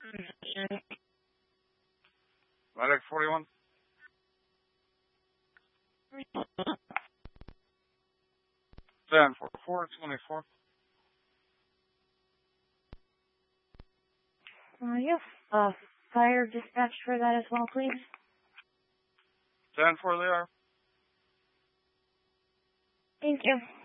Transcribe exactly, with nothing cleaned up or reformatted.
Medic forty-one. ten four four twenty-four. Uh, yes. Uh, fire dispatch for that as well, please. ten four they are. Thank you.